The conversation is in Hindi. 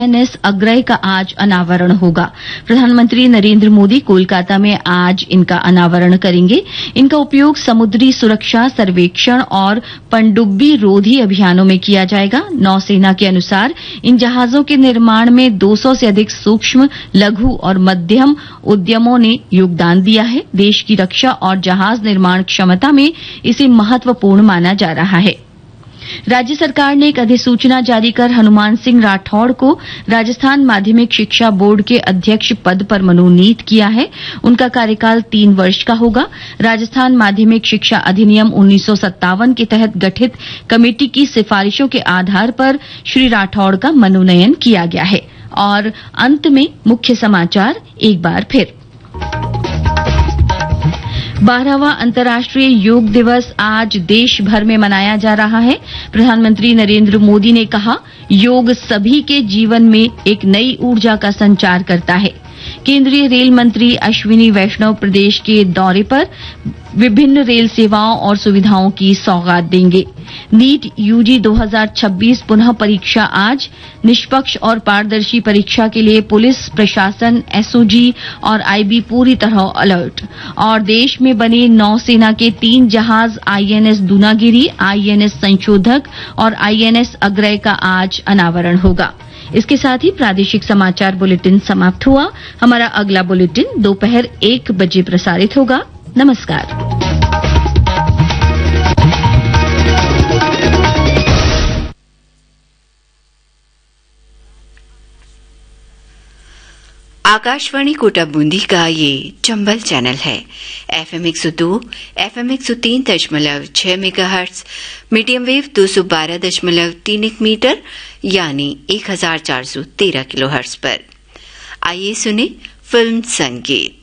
INS अग्रय का आज अनावरण होगा। प्रधानमंत्री नरेंद्र मोदी कोलकाता में आज इनका अनावरण करेंगे। इनका उपयोग समुद्री सुरक्षा सर्वेक्षण और पनडुब्बी रोधी अभियानों में किया जाएगा। नौसेना के अनुसार इन जहाजों के निर्माण में 200 से अधिक सूक्ष्म, लघु और मध्यम उद्यमों ने योगदान दिया है। देश की रक्षा और जहाज निर्माण क्षमता में इसे महत्वपूर्ण माना जा रहा है। राज्य सरकार ने एक अधिसूचना जारी कर हनुमान सिंह राठौड़ को राजस्थान माध्यमिक शिक्षा बोर्ड के अध्यक्ष पद पर मनोनीत किया है। उनका कार्यकाल 3 वर्ष का होगा। राजस्थान माध्यमिक शिक्षा अधिनियम 1957 के तहत गठित कमेटी की सिफारिशों के आधार पर श्री राठौड़ का मनोनयन किया गया है। और अंत में मुख्य समाचार एक बार फिर। 12वां अंतर्राष्ट्रीय योग दिवस आज देश भर में मनाया जा रहा है। प्रधानमंत्री नरेंद्र मोदी ने कहा, योग सभी के जीवन में एक नई ऊर्जा का संचार करता है। केंद्रीय रेल मंत्री अश्विनी वैष्णव प्रदेश के दौरे पर विभिन्न रेल सेवाओं और सुविधाओं की सौगात देंगे। नीट यूजी 2026 पुनः परीक्षा आज। निष्पक्ष और पारदर्शी परीक्षा के लिए पुलिस प्रशासन, एसओजी और आईबी पूरी तरह अलर्ट। और देश में बने नौसेना के 3 जहाज INS दूनागिरी, INS संशोधक और INS अग्रय का आज अनावरण होगा। इसके साथ ही प्रादेशिक समाचार बुलेटिन समाप्त हुआ। हमारा अगला बुलेटिन दोपहर 1 बजे प्रसारित होगा। नमस्कार। आकाशवाणी कोटा बूंदी का ये चंबल चैनल है। FM 102, FM 103.6 megahertz, medium wave 212.31 metre यानी 1413 किलोहर्ट्ज पर। आइए सुने फिल्म संगीत।